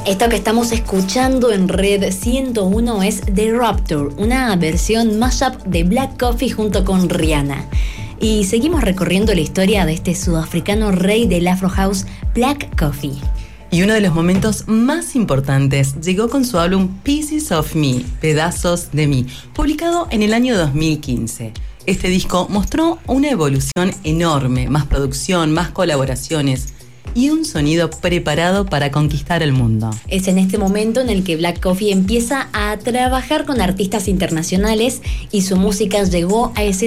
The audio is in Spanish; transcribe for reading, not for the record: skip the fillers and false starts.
Esto que estamos escuchando en Red 101 es The Rapture, una versión mashup de Black Coffee junto con Rihanna. Y seguimos recorriendo la historia de este sudafricano rey del Afro House, Black Coffee. Y uno de los momentos más importantes llegó con su álbum Pieces of Me, Pedazos de mí, publicado en el año 2015. Este disco mostró una evolución enorme, más producción, más colaboraciones y un sonido preparado para conquistar el mundo. Es en este momento en el que Black Coffee empieza a trabajar con artistas internacionales y su música llegó a escenas